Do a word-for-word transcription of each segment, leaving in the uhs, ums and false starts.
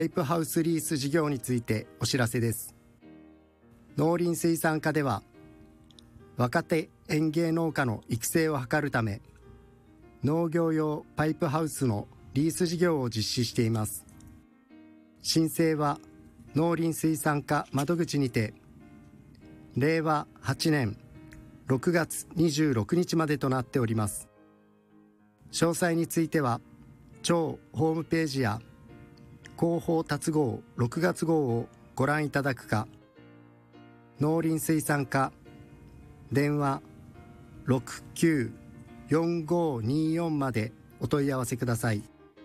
パイプハウスリース事業についてお知らせです。農林水産課では若手園芸農家の育成を図るため、農業用パイプハウスのリース事業を実施しています。申請は農林水産課窓口にてれいわはちねんろくがつにじゅうろくにちまでとなっております。詳細については庁ホームページや広報達号ろくがつ号をご覧いただくか、農林水産課電話 ろくきゅうよんごによん までお問い合わせください。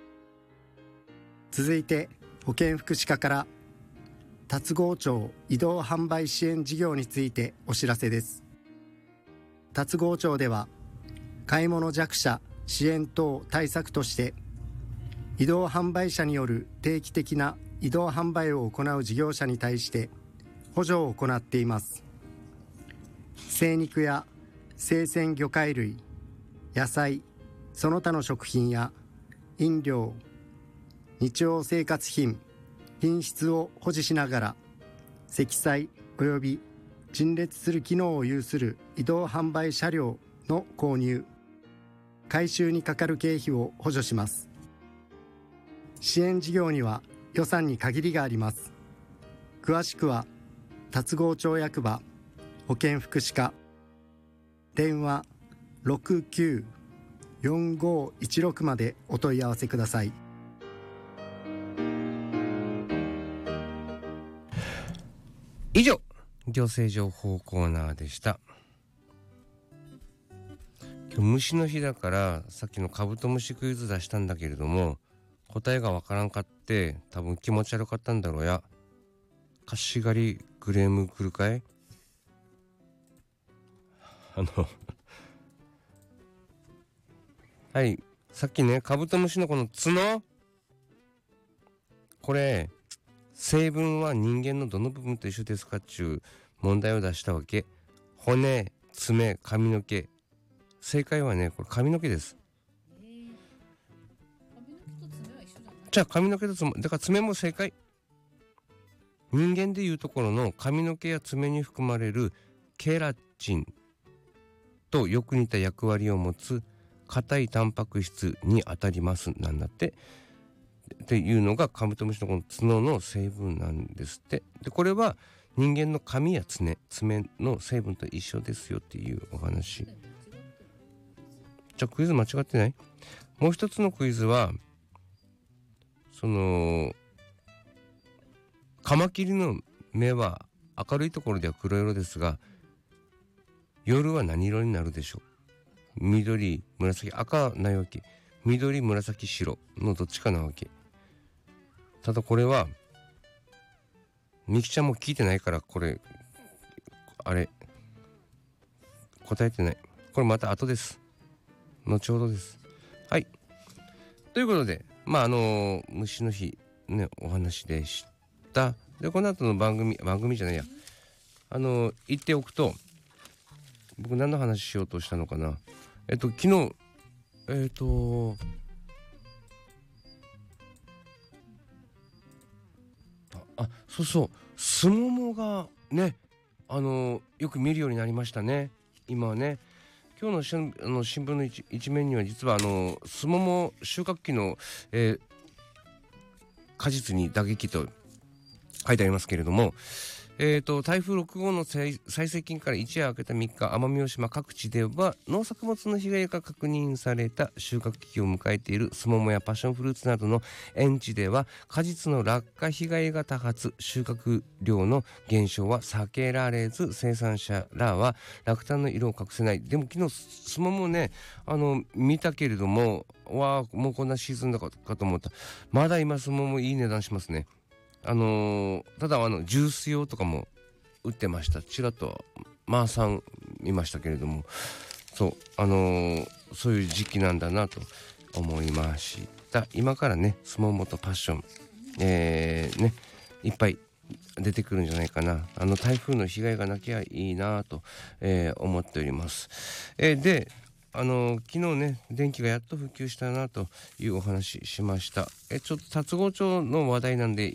続いて保健福祉課から龍郷町移動販売支援事業についてお知らせです。龍郷町では買い物弱者支援等対策として移動販売車による定期的な移動販売を行う事業者に対して補助を行っています。精肉や生鮮魚介類、野菜、その他の食品や飲料、日用生活品、品質を保持しながら積載及び陳列する機能を有する移動販売車両の購入、回収にかかる経費を補助します。支援事業には予算に限りがあります。詳しくは龍郷町役場保健福祉課電話 ろくきゅうよんごいちろく までお問い合わせください。 以上、行政情報コーナーでした。今日虫の日だからさっきのカブトムシクイズ出したんだけれども、答えがわからんかって多分気持ち悪かったんだろうや。カシガリグレーム来るかい？あのはい、さっきね、カブトムシのこの角、これ成分は人間のどの部分と一緒ですかっちゅう問題を出したわけ。骨、爪、髪の毛。正解はね、これ髪の毛です。えー、髪の毛と爪は一緒じゃない？じゃあ髪の毛と爪、だから爪も正解。人間でいうところの髪の毛や爪に含まれるケラチンとよく似た役割を持つ硬いタンパク質にあたりますなんだって。っていうのがカブトムシのこの角の成分なんですって。でこれは人間の髪や爪爪の成分と一緒ですよっていうお話。じゃあクイズ間違ってない？もう一つのクイズはそのカマキリの目は明るいところでは黒色ですが夜は何色になるでしょう？緑、紫、赤ないわけ。緑、紫、白のどっちかなわけ。ただこれはみきちゃんも聞いてないからこれあれ答えてない。これまた後です。後ほどです。はい。ということでまああの虫の日ねお話でした。でこの後の番組番組じゃないやあの言っておくと僕何の話しようとしたのかな。えっと昨日えっとあ、そうそう、スモモがね、あのよく見るようになりましたね。今はね、今日のしあの新聞の 一, 一面には実はあのスモモ収穫期の、えー、果実に打撃と書いてありますけれども、えーと、台風ろくごうの最接近から一夜明けたみっか、奄美大島各地では農作物の被害が確認された収穫期を迎えているスモモやパッションフルーツなどの園地では果実の落下被害が多発、収穫量の減少は避けられず、生産者らは落胆の色を隠せない。でも昨日スモモね、あの見たけれども、わあもうこんなシーズンだかと思った。まだ今スモモいい値段しますね。あのー、ただあのジュース用とかも売ってました。ちらっとマーさん見ましたけれども、そうあのー、そういう時期なんだなと思いました。今からねスモモとパッション、えー、ねいっぱい出てくるんじゃないかな。あの台風の被害がなきゃいいなと、えー、思っております。えー、であの昨日ね電気がやっと復旧したなというお話ししました。えちょっと龍郷町の話題なんで